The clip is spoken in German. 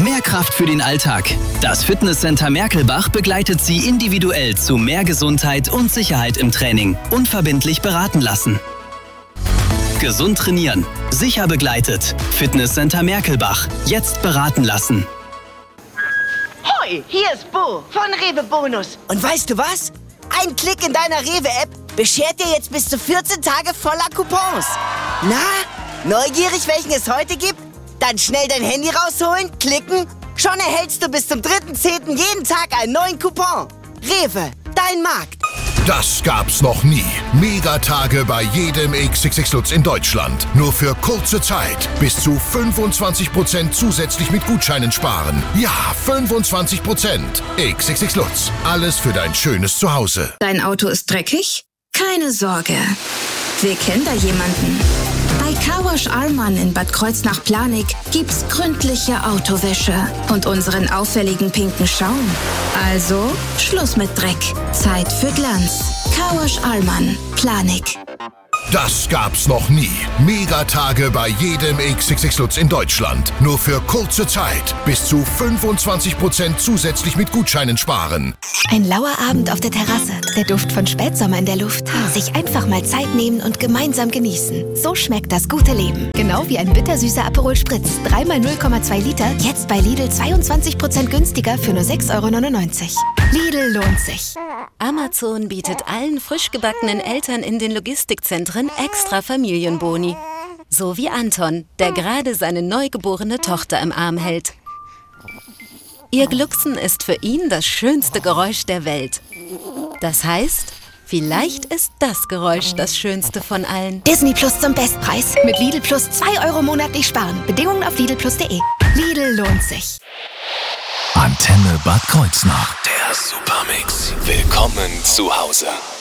Mehr Kraft für den Alltag. Das Fitnesscenter Merkelbach begleitet Sie individuell zu mehr Gesundheit und Sicherheit im Training. Unverbindlich beraten lassen. Gesund trainieren. Sicher begleitet. Fitnesscenter Merkelbach. Jetzt beraten lassen. Hoi, hier ist Bo von Rewe Bonus. Und weißt du was? Ein Klick in deiner Rewe-App beschert dir jetzt bis zu 14 Tage voller Coupons. Na, neugierig, welchen es heute gibt? Dann schnell dein Handy rausholen, klicken. Schon erhältst du bis zum 3.10. jeden Tag einen neuen Coupon. Rewe, dein Markt. Das gab's noch nie. Megatage bei jedem XXX Lutz in Deutschland. Nur für kurze Zeit. Bis zu 25% zusätzlich mit Gutscheinen sparen. Ja, 25%. XXX Lutz. Alles für dein schönes Zuhause. Dein Auto ist dreckig? Keine Sorge. Wir kennen da jemanden. Bei Carwash Allmann in Bad Kreuznach-Planig gibt's gründliche Autowäsche und unseren auffälligen pinken Schaum. Also Schluss mit Dreck. Zeit für Glanz. Carwash Allmann, Planig. Das gab's noch nie. Megatage bei jedem XXX Lutz in Deutschland. Nur für kurze Zeit. Bis zu 25% zusätzlich mit Gutscheinen sparen. Ein lauer Abend auf der Terrasse. Der Duft von Spätsommer in der Luft. Sich einfach mal Zeit nehmen und gemeinsam genießen. So schmeckt das gute Leben. Genau wie ein bittersüßer Aperol Spritz. 3 mal 0,2 Liter. Jetzt bei Lidl 22% günstiger für nur 6,99 €. Lidl lohnt sich. Amazon bietet allen frisch gebackenen Eltern in den Logistikzentren extra Familienboni. So wie Anton, der gerade seine neugeborene Tochter im Arm hält. Ihr Glucksen ist für ihn das schönste Geräusch der Welt. Das heißt, vielleicht ist das Geräusch das schönste von allen. Disney Plus zum Bestpreis. Mit Lidl Plus 2 € monatlich sparen. Bedingungen auf lidlplus.de. Lidl lohnt sich. Antenne Bad Kreuznach. Der Supermix. Willkommen zu Hause.